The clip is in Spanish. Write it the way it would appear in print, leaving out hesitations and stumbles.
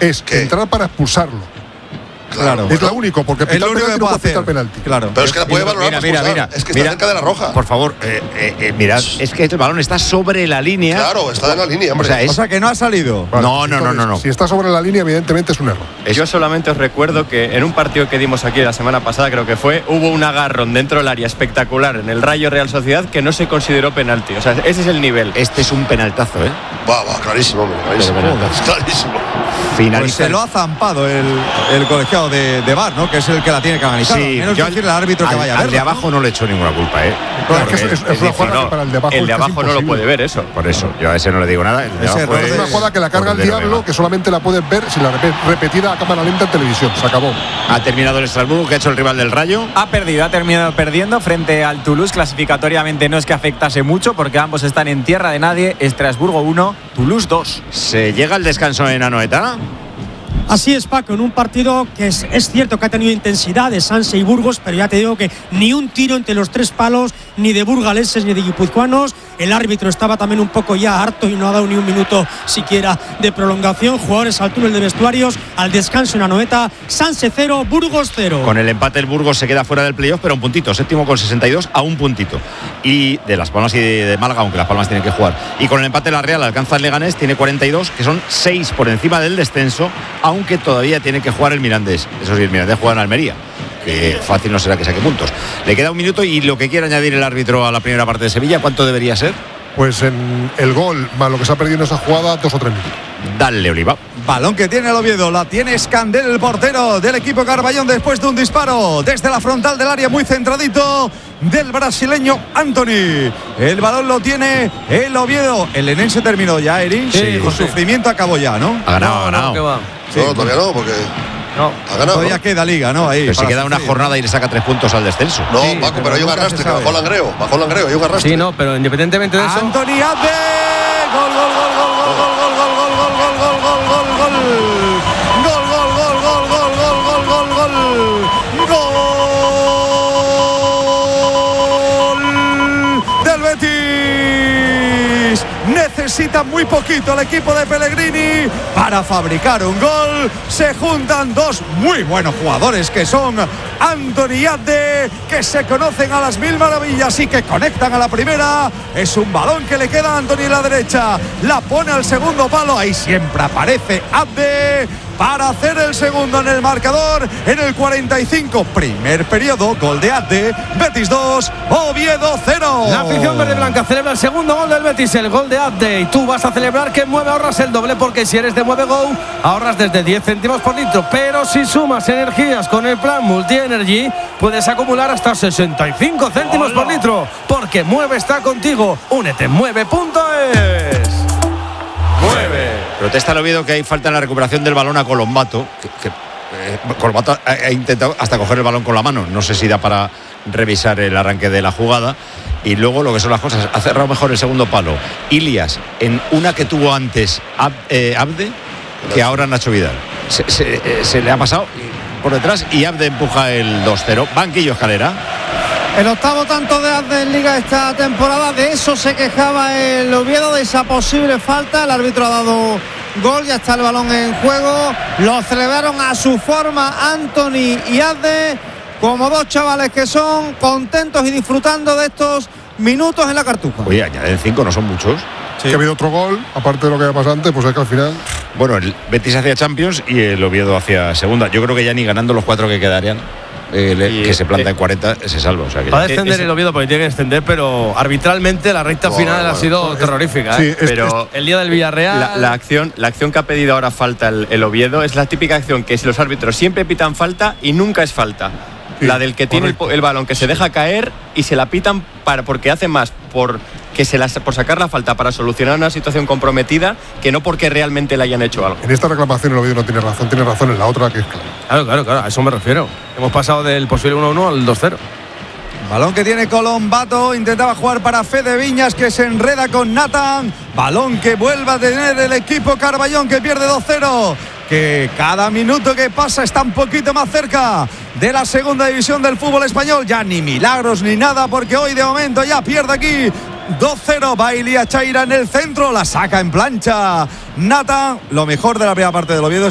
es entrar para expulsarlo. Claro. Es lo único, porque es lo único que puede hacer. Penalti. Claro. Pero es que la puede valorar. Mira. Es que está cerca de la roja. Por favor, mirad, es que el balón está sobre la línea. Claro, está en la línea, hombre. O sea que no ha salido. Vale, No. Si está sobre la línea, evidentemente es un error. Yo solamente os recuerdo que en un partido que dimos aquí la semana pasada, creo que fue, hubo un agarrón dentro del área espectacular en el Rayo Real Sociedad que no se consideró penalti. O sea, ese es el nivel. Este es un penaltazo, Va, clarísimo, hombre, clarísimo. Clarísimo. Finaliza. Pues se lo ha zampado el colegiado de VAR, ¿no? Que es el que la tiene que analizar. Sí, menos yo decirle al árbitro que vaya a al verlo, de abajo no le echo ninguna culpa, Claro, es que es una jugada que para el de abajo. El de abajo no lo puede ver eso. Por eso, yo a ese no le digo nada. El de abajo Es una jugada que la carga el diablo, que solamente la puedes ver si la repetida a cámara lenta en televisión. Se acabó. Ha terminado el Estrasburgo, que ha hecho el rival del Rayo. Ha terminado perdiendo frente al Toulouse. Clasificatoriamente no es que afectase mucho porque ambos están en tierra de nadie. Estrasburgo 1, Toulouse 2. Se llega al descanso en Anoeta. Así es, Paco, en un partido que es cierto que ha tenido intensidad de Sanse y Burgos, pero ya te digo que ni un tiro entre los tres palos, ni de burgaleses ni de guipuzcoanos. El árbitro estaba también un poco ya harto y no ha dado ni un minuto siquiera de prolongación. Jugadores al túnel de vestuarios, al descanso en Anoeta, Sanse 0, Burgos 0. Con el empate el Burgos se queda fuera del playoff, pero un puntito, séptimo con 62 a un puntito. Y de Las Palmas y de Málaga, aunque Las Palmas tienen que jugar. Y con el empate la Real alcanza el Leganés, tiene 42, que son 6 por encima del descenso, aunque todavía tiene que jugar el Mirandés. Eso sí, el Mirandés juega en Almería, que fácil no será que saque puntos. Le queda un minuto y lo que quiere añadir el árbitro a la primera parte de Sevilla, ¿cuánto debería ser? Pues en el gol, más lo que se ha perdido en esa jugada, 2 o 3 minutos. Dale, Oliva. Balón que tiene el Oviedo, la tiene Escandel, el portero del equipo Carballón, después de un disparo desde la frontal del área, muy centradito, del brasileño Anthony. El balón lo tiene el Oviedo. El Lenense terminó ya, Erin. Sí, con sufrimiento acabó ya, ¿no? Ha ganado. No, todavía no, porque ha ganado. Todavía queda liga, ¿no? Ahí. Pero si queda una jornada y le saca 3 puntos al descenso. No, Paco, pero hay un arrastre, que bajó el Langreo, hay un arrastre. Sí, no, pero independientemente de eso. Anthony Abde. Gol. Del Betis. Necesita muy poquito el equipo de Pellegrini para fabricar un gol. Se juntan dos muy buenos jugadores que son Anthony y Abde, que se conocen a las mil maravillas y que conectan a la primera. Es un balón que le queda a Anthony en la derecha, la pone al segundo palo, ahí siempre aparece Abde para hacer el segundo en el marcador en el 45. Primer periodo, gol de Abde. Betis 2, Oviedo 0. La afición verde blanca celebra el segundo gol del Betis, el gol de Abde, y tú vas a celebrar que en Mueve ahorras el doble, porque si eres de Mueve Go ahorras desde 10 céntimos por litro, pero si sumas energías con el plan Multi Energy puedes acumular hasta 65 céntimos por litro, porque Mueve está contigo. Únete en mueve.es. Protesta el Oviedo que hay falta en la recuperación del balón a Colombato. Colombato ha intentado hasta coger el balón con la mano. No sé si da para revisar el arranque de la jugada. Y luego lo que son las cosas, ha cerrado mejor el segundo palo Ilias en una que tuvo antes Abde que ahora Nacho Vidal. Se le ha pasado por detrás y Abde empuja el 2-0. Banquillo Escalera. El octavo tanto de Abde en Liga esta temporada, de eso se quejaba el Oviedo, de esa posible falta. El árbitro ha dado gol, ya está el balón en juego. Lo celebraron a su forma Anthony y Abde, como dos chavales que son, contentos y disfrutando de estos minutos en la Cartuja. Oye, añaden 5, no son muchos. Sí. Que ha habido otro gol, aparte de lo que había pasado antes, pues es que al final. Bueno, el Betis hacia Champions y el Oviedo hacia segunda. Yo creo que ya ni ganando los 4 que quedarían, que se planta en 40, se salva. O sea, que va a descender el Oviedo porque tiene que descender, pero arbitralmente la recta final ha sido terrorífica. Sí, pero el día del Villarreal. La acción que ha pedido ahora falta el Oviedo es la típica acción que si los árbitros siempre pitan falta y nunca es falta. Sí, la del que tiene el balón que se deja caer y se la pitan porque hace más por sacar la falta para solucionar una situación comprometida que no porque realmente le hayan hecho algo. En esta reclamación el Oviedo no tiene razón en la otra, que es claro. Claro, a eso me refiero. Hemos pasado del posible 1-1 al 2-0. Balón que tiene Colombato, intentaba jugar para Fede Viñas, que se enreda con Nathan. Balón que vuelve a tener el equipo Carballón, que pierde 2-0. Que cada minuto que pasa está un poquito más cerca de la segunda división del fútbol español. Ya ni milagros ni nada, porque hoy de momento ya pierde aquí 2-0. Bailia Chaira en el centro, la saca en plancha Nathan. Lo mejor de la primera parte del Oviedo